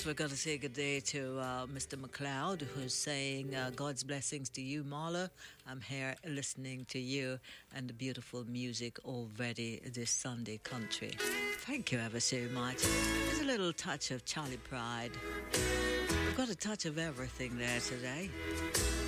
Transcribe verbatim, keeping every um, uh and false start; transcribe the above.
we're going to say good day to uh, Mister McLeod, who's saying uh, God's blessings to you, Marla. I'm here listening to you and the beautiful music already this Sunday country. Thank you ever so much. There's a little touch of Charlie Pride. We've got a touch of everything there today.